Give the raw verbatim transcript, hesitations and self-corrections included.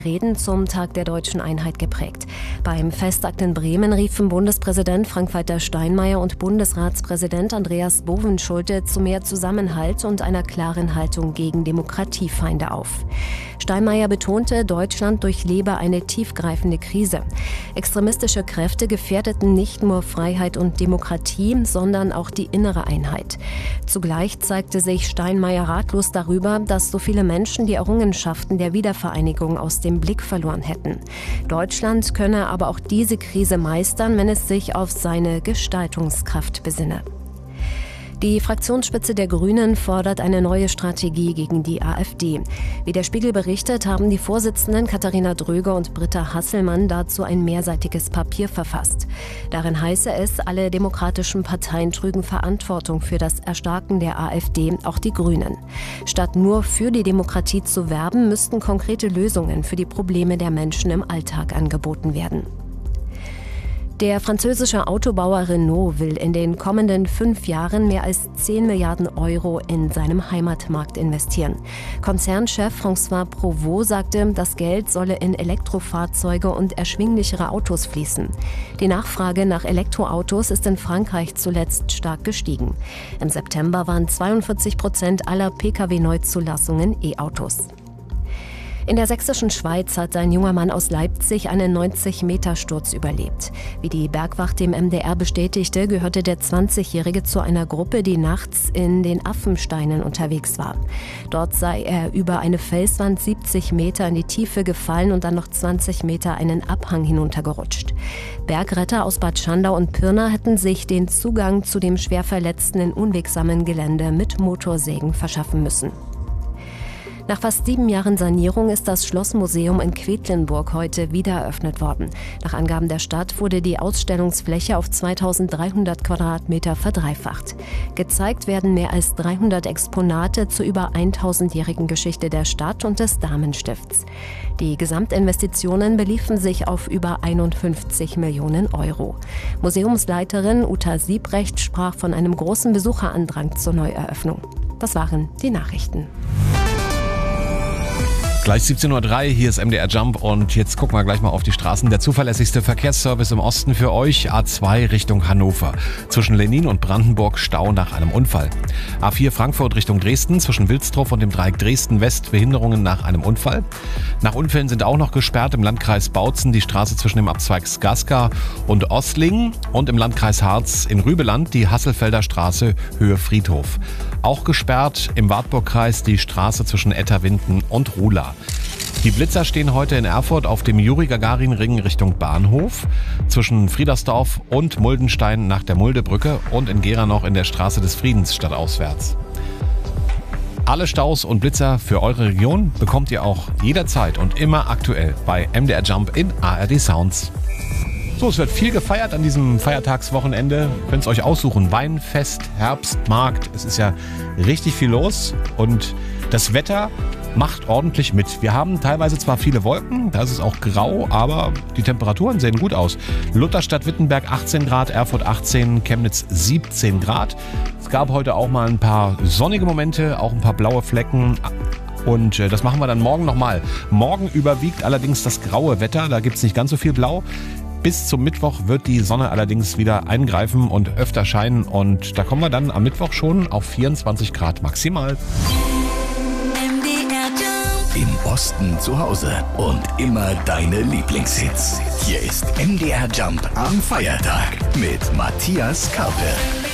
Reden zum Tag der deutschen Einheit geprägt. Beim Festakt in Bremen riefen Bundespräsident Frank-Walter Steinmeier und Bundesratspräsident Andreas Bovenschulte zu mehr Zusammenhalt und einer klaren Haltung gegen Demokratiefeinde auf. Steinmeier betonte, Deutschland durchlebe eine tiefgreifende Krise. Extremistische Kräfte gefährdeten nicht nur Freiheit und Demokratie, sondern auch die innere Einheit. Zugleich zeigte sich Steinmeier ratlos darüber, dass so viele Menschen die Errungenschaften der Wiedervereinigung aus dem Blick verloren hätten. Deutschland könne aber auch diese Krise meistern, wenn es sich auf seine Gestaltungskraft besinne. Die Fraktionsspitze der Grünen fordert eine neue Strategie gegen die AfD. Wie der Spiegel berichtet, haben die Vorsitzenden Katharina Dröger und Britta Hasselmann dazu ein mehrseitiges Papier verfasst. Darin heiße es, alle demokratischen Parteien trügen Verantwortung für das Erstarken der AfD, auch die Grünen. Statt nur für die Demokratie zu werben, müssten konkrete Lösungen für die Probleme der Menschen im Alltag angeboten werden. Der französische Autobauer Renault will in den kommenden fünf Jahren mehr als zehn Milliarden Euro in seinem Heimatmarkt investieren. Konzernchef François Provost sagte, das Geld solle in Elektrofahrzeuge und erschwinglichere Autos fließen. Die Nachfrage nach Elektroautos ist in Frankreich zuletzt stark gestiegen. Im September waren zweiundvierzig Prozent aller Pkw-Neuzulassungen E-Autos. In der sächsischen Schweiz hat ein junger Mann aus Leipzig einen neunzig-Meter-Sturz überlebt. Wie die Bergwacht dem M D R bestätigte, gehörte der zwanzigjährige zu einer Gruppe, die nachts in den Affensteinen unterwegs war. Dort sei er über eine Felswand siebzig Meter in die Tiefe gefallen und dann noch zwanzig Meter einen Abhang hinuntergerutscht. Bergretter aus Bad Schandau und Pirna hätten sich den Zugang zu dem schwer Verletzten in unwegsamen Gelände mit Motorsägen verschaffen müssen. Nach fast sieben Jahren Sanierung ist das Schlossmuseum in Quedlinburg heute wieder eröffnet worden. Nach Angaben der Stadt wurde die Ausstellungsfläche auf zweitausenddreihundert Quadratmeter verdreifacht. Gezeigt werden mehr als dreihundert Exponate zur über tausendjährigen Geschichte der Stadt und des Damenstifts. Die Gesamtinvestitionen beliefen sich auf über einundfünfzig Millionen Euro. Museumsleiterin Uta Siebrecht sprach von einem großen Besucherandrang zur Neueröffnung. Das waren die Nachrichten. Gleich siebzehn Uhr drei, hier ist M D R Jump und jetzt gucken wir gleich mal auf die Straßen. Der zuverlässigste Verkehrsservice im Osten für euch, A zwei Richtung Hannover. Zwischen Lenin und Brandenburg Stau nach einem Unfall. A vier Frankfurt Richtung Dresden, zwischen Wilsdruff und dem Dreieck Dresden-West Behinderungen nach einem Unfall. Nach Unfällen sind auch noch gesperrt im Landkreis Bautzen die Straße zwischen dem Abzweig Skaska und Osslingen und im Landkreis Harz in Rübeland die Hasselfelder Straße Höhe Friedhof. Auch gesperrt im Wartburgkreis die Straße zwischen Etterwinden und Ruhla. Die Blitzer stehen heute in Erfurt auf dem Juri-Gagarin-Ring Richtung Bahnhof, zwischen Friedersdorf und Muldenstein nach der Muldebrücke und in Gera noch in der Straße des Friedens stadtauswärts. Alle Staus und Blitzer für eure Region bekommt ihr auch jederzeit und immer aktuell bei M D R Jump in A R D Sounds. So, es wird viel gefeiert an diesem Feiertagswochenende. Ihr könnt es euch aussuchen. Weinfest, Herbstmarkt. Es ist ja richtig viel los und das Wetter macht ordentlich mit. Wir haben teilweise zwar viele Wolken, da ist es auch grau, aber die Temperaturen sehen gut aus. Lutherstadt-Wittenberg achtzehn Grad, Erfurt achtzehn, Chemnitz siebzehn Grad. Es gab heute auch mal ein paar sonnige Momente, auch ein paar blaue Flecken. Und das machen wir dann morgen nochmal. Morgen überwiegt allerdings das graue Wetter, da gibt es nicht ganz so viel Blau. Bis zum Mittwoch wird die Sonne allerdings wieder eingreifen und öfter scheinen. Und da kommen wir dann am Mittwoch schon auf vierundzwanzig Grad maximal. Im Osten zu Hause und immer deine Lieblingshits. Hier ist M D R Jump am Feiertag mit Matthias Karpe.